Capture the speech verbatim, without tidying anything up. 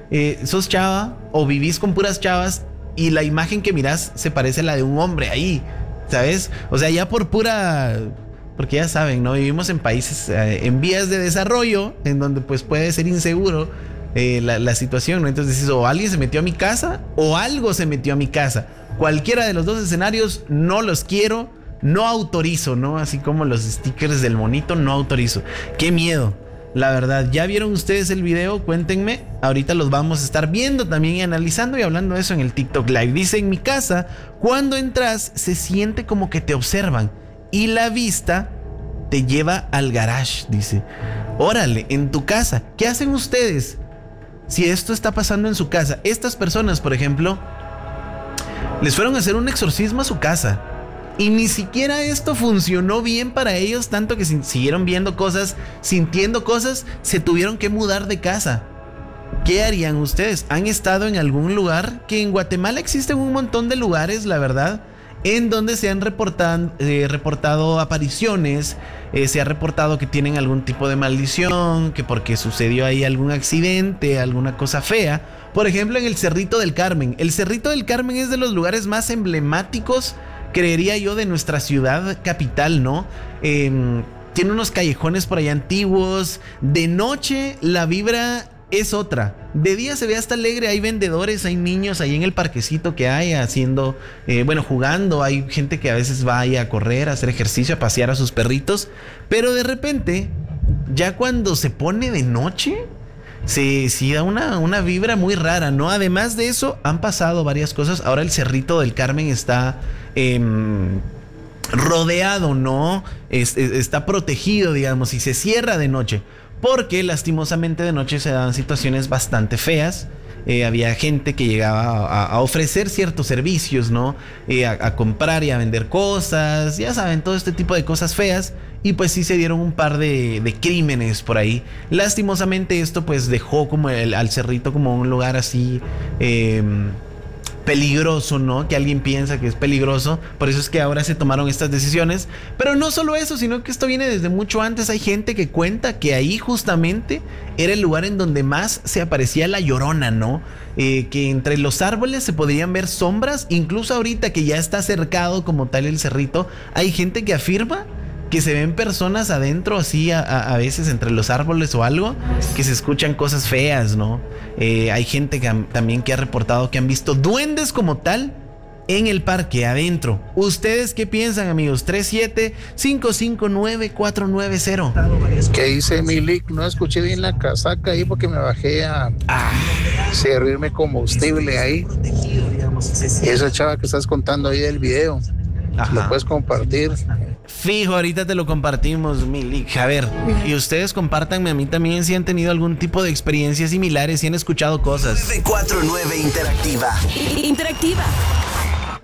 eh, sos chava o vivís con puras chavas y la imagen que mirás se parece a la de un hombre ahí, ¿sabes? O sea, ya por pura... Porque ya saben, ¿no? Vivimos en países eh, en vías de desarrollo, en donde pues puede ser inseguro eh, la, la situación, ¿no? Entonces dices, o alguien se metió a mi casa o algo se metió a mi casa. Cualquiera de los dos escenarios no los quiero, no autorizo, ¿no? Así como los stickers del monito, no autorizo. ¡Qué miedo! La verdad, ¿ya vieron ustedes el video? Cuéntenme. Ahorita los vamos a estar viendo también y analizando y hablando de eso en el TikTok Live. Dice, en mi casa, cuando entras, se siente como que te observan y la vista te lleva al garage, dice. Órale, en tu casa. ¿Qué hacen ustedes si esto está pasando en su casa? Estas personas, por ejemplo, les fueron a hacer un exorcismo a su casa y ni siquiera esto funcionó bien para ellos, tanto que siguieron viendo cosas, sintiendo cosas, se tuvieron que mudar de casa. ¿Qué harían ustedes? ¿Han estado en algún lugar? Que en Guatemala existen un montón de lugares, la verdad, en donde se han reportado, eh, reportado apariciones, eh, se ha reportado que tienen algún tipo de maldición, que porque sucedió ahí algún accidente, alguna cosa fea. Por ejemplo, en el Cerrito del Carmen. El Cerrito del Carmen es de los lugares más emblemáticos, creería yo, de nuestra ciudad capital, ¿no? Eh, tiene unos callejones por allá antiguos. De noche la vibra es otra. De día se ve hasta alegre, hay vendedores, hay niños ahí en el parquecito que hay haciendo, eh, bueno, jugando. Hay gente que a veces va ahí a correr, a hacer ejercicio, a pasear a sus perritos. Pero de repente, ya cuando se pone de noche, se sí da una, una vibra muy rara, ¿no? Además de eso, han pasado varias cosas. Ahora el Cerrito del Carmen está eh, rodeado, ¿no? Es, es, está protegido, digamos, y se cierra de noche. Porque lastimosamente de noche se dan situaciones bastante feas. Eh, había gente que llegaba a, a ofrecer ciertos servicios, ¿no? Eh, a, a comprar y a vender cosas, ya saben, todo este tipo de cosas feas. Y pues sí se dieron un par de, de crímenes por ahí. Lastimosamente esto pues dejó como el, al Cerrito como un lugar así... Eh, peligroso, ¿no? Que alguien piensa que es peligroso. Por eso es que ahora se tomaron estas decisiones. Pero no solo eso, sino que esto viene desde mucho antes. Hay gente que cuenta que ahí justamente era el lugar en donde más se aparecía la Llorona, ¿no? Eh, que entre los árboles se podrían ver sombras. Incluso ahorita que ya está cercado como tal el Cerrito, hay gente que afirma que se ven personas adentro así a, a, a veces entre los árboles o algo, que se escuchan cosas feas, ¿no? Eh, hay gente que han, también que ha reportado que han visto duendes como tal en el parque adentro. ¿Ustedes qué piensan, amigos? tres siete cinco cinco nueve cuatro nueve cero. ¿Qué dice Milik? No escuché bien la casaca ahí porque me bajé a ah. servirme combustible ahí. Esa chava que estás contando ahí del video, ajá, lo puedes compartir. Fijo, ahorita te lo compartimos, Milik. A ver, y ustedes compártanme a mí también si han tenido algún tipo de experiencias similares, si han escuchado cosas. nueve cuatro nueve Interactiva. Interactiva.